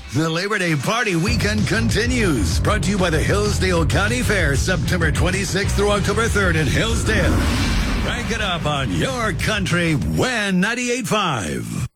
The Labor Day party weekend continues. Brought to you by the Hillsdale County Fair, September 26th through October 3rd in Hillsdale. Crank it up on your country, WIN 98.5.